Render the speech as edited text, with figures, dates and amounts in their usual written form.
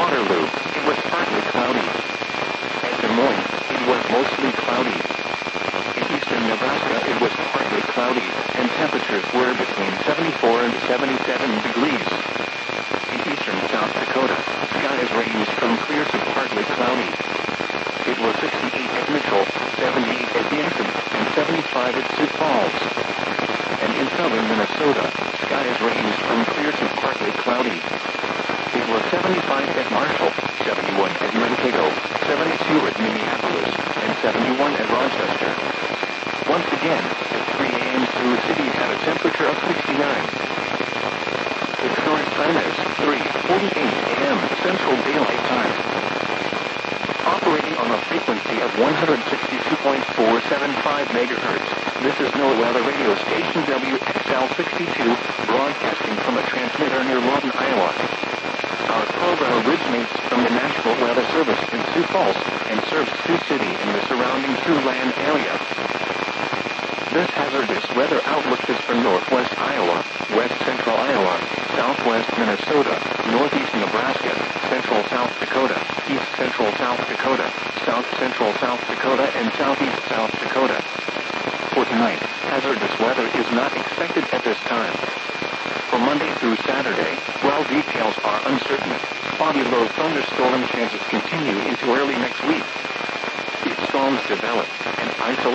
Waterloo, it was partly cloudy. At Des Moines, it was mostly cloudy. In eastern Nebraska, it was partly cloudy, and temperatures were between 74 and 77 degrees. In eastern South Dakota, skies ranged from clear to partly cloudy. It was 68 at Mitchell, 78 at Yankton, and 75 at Sioux Falls. And in southern Minnesota, skies ranged from clear to partly cloudy. It was 75 at Marshall, 71 at Mankato, 72 at Minneapolis, and 71 at Rochester. Once again, at 3 a.m. Sioux City had a temperature of 69. The current time is 3:48 a.m. Central Daylight Time. Operating on a frequency of 162.475 megahertz, this is NOAA Weather Radio Station WXL62, broadcasting from a transmitter near Lawton, Iowa. Our program originates from the National Weather Service in Sioux Falls and serves Sioux City and the surrounding Siouxland area. This hazardous weather outlook is for northwest Iowa, west central Iowa, southwest Minnesota, northeast Nebraska, central South Dakota, east central South Dakota, south central South Dakota, and southeast South Dakota. For tonight, hazardous weather is not expected at this time. For Monday through Saturday, while details are uncertain, foggy low thunderstorm chances continue into early next week. If storms develop and isolate